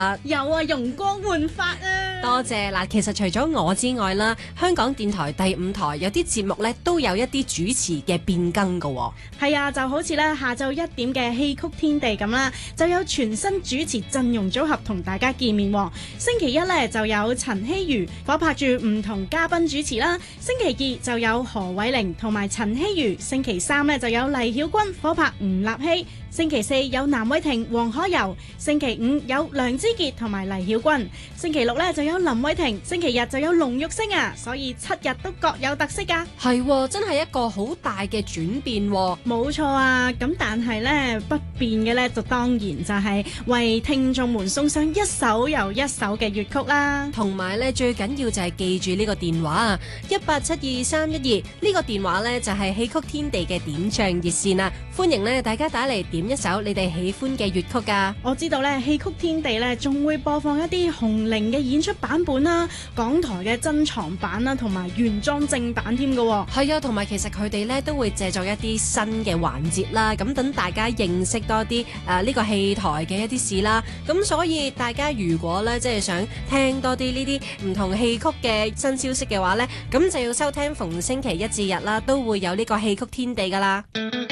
有啊，容光煥發啊！ 多謝嗱，其實除咗我之外啦，香港電台第5台有啲節目咧都有一啲主持嘅變更噶。 係啊，就好似咧下晝1點嘅戲曲天地咁啦，就有全新主持陣容組合同大家見面。星期一咧就有陳希如夥拍住唔同嘉賓主持啦，星期二就有何偉玲同埋陳希如，星期三咧就有黎曉君夥拍吳立希，星期四有藍偉霆、黃海柔，星期五有梁之傑同埋黎曉君，星期六咧就有林偉霆，星期日就有龍玉星啊，所以7日都各有特色㗎。 係，真係一個好大嘅轉變。 冇錯啊，咁但係咧不變嘅咧就當然就係為聽眾們送上一首又一首嘅粵曲啦。 同埋咧最緊要就係記住呢個電話啊，1872312呢個電話咧就係戲曲天地嘅點唱熱線啊，歡迎咧大家打嚟點一首你哋喜歡嘅粵曲㗎。 我知道咧戲曲天地咧仲會播放一啲紅伶嘅演出版本啦、港台嘅珍藏版啦，同埋原裝正版添㗎。 係啊，同埋其實佢哋咧都會製作一啲新嘅環節啦，咁等大家認識多啲呢個戲台嘅一啲事啦。咁所以大家如果咧即係想聽多啲呢啲唔同戲曲嘅新消息嘅話咧，咁就要收聽逢星期一至日啦，都會有呢個戲曲天地㗎啦。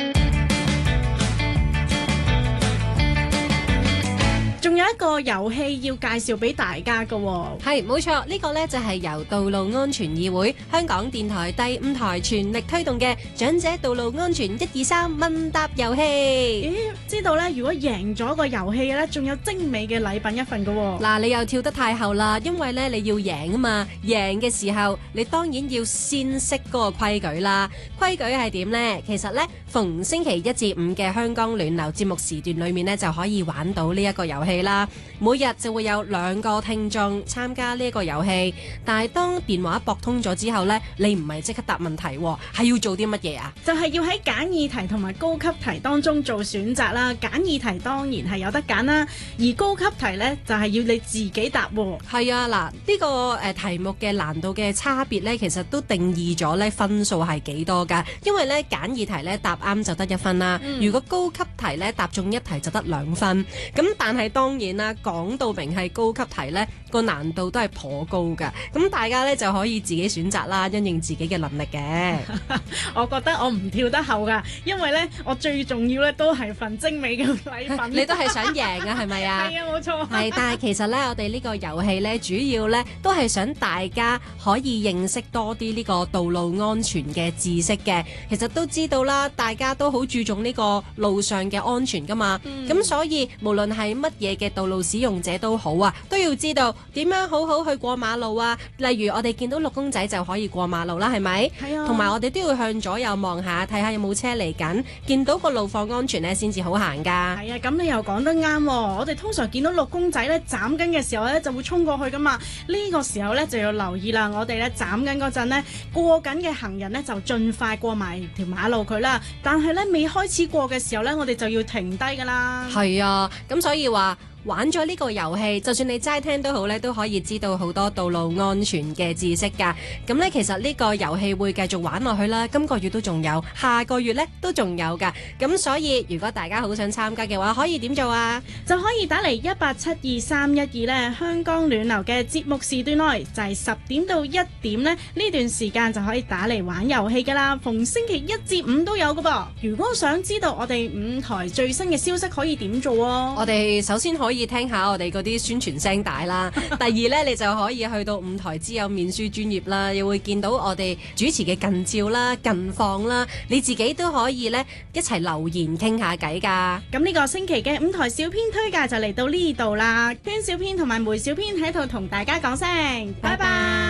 仲有一個遊戲要介紹俾大家㗎喎。 係冇錯，呢個呢就係由道路安全議會、香港電台第5台全力推動嘅長者道路安全123問答遊戲。 咦，知道呢，如果贏咗個遊戲呢，仲有精美嘅禮品一份㗎喎。 嗱，你又跳得太後啦，因為呢你要贏啊嘛，贏嘅時候你當然要先識嗰個規矩啦。規矩係點呢？其實呢，逢星期1至5嘅香港暖流節目時段裏面呢，就可以玩到呢一個遊戲啦。每日就會有2個聽眾參加呢一個遊戲，但係當電話撥通咗之後呢，你唔係即刻答問題，係要做啲乜嘢啊？ 就係要喺簡易題同埋高級題當中做選擇啦。簡易題當然係有得揀啦，而高級題呢，就係要你自己答。 係啊，嗱，呢個題目嘅難度嘅差別呢，其實都定義咗呢分數係幾多㗎？因為呢簡易題呢答啱就得1分啦，如果高級題呢答中1題就得2分。咁但係當然啦，講到明係高級題呢，個難度都係頗高㗎。咁大家呢就可以自己選擇啦，因應自己嘅能力嘅。 我覺得我唔跳得後㗎，因為呢我最重要呢都係份精美嘅禮品。 你都係想贏啊，係咪啊？ 係啊，冇錯。 係，但係其實呢，我哋呢個遊戲呢，主要呢都係想大家可以認識多啲呢個道路安全嘅知識嘅。其實都知道啦，大家都好注重呢個路上嘅安全㗎嘛。咁所以無論係乜嘢嘅道路使用者都好啊，都要知道點樣好好去過馬路啊。例如我哋見到綠公仔就可以過馬路啦，係咪？係啊。同埋我哋都要向左右望下，睇下有冇車嚟緊，見到個路況安全呢先至好行㗎。 係啊，咁你又講得啱喎。我哋通常見到綠公仔呢斬緊嘅時候呢就會衝過去㗎嘛。呢個時候呢就要留意啦。我哋呢斬緊嗰陣呢，過緊嘅行人呢就盡快過埋條馬路佢啦。但係呢未開始過嘅時候呢，我哋就要停低㗎啦。 係啊，咁所以話玩咗呢個遊戲，就算你齋聽都好咧，都可以知道好多道路安全嘅知識㗎。咁咧，其實呢個遊戲會繼續玩落去啦。今個月都仲有，下個月咧都仲有㗎。咁所以如果大家好想參加嘅話，可以點做啊？ 就可以打嚟1872312咧，香港暖流嘅節目時段內就係10點到1點咧，呢段時間就可以打嚟玩遊戲㗎啦。逢星期1至5都有㗎噃。如果想知道我哋5台最新嘅消息，可以點做啊？ 我哋首先可以聽下我哋嗰啲宣傳聲帶啦。第二呢，你就可以去到5台之友面書專頁啦，又會見到我哋主持嘅近照啦、近況啦，你自己都可以呢一齊留言傾下偈㗎。 咁呢個星期嘅5台小編推介就嚟到呢度啦。圈小編同埋梅小編喺度同大家講聲，拜拜。